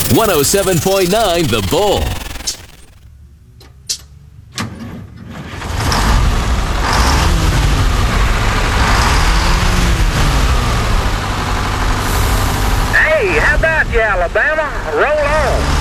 107.9 The Bull. Hey, how about you, Alabama? Roll on.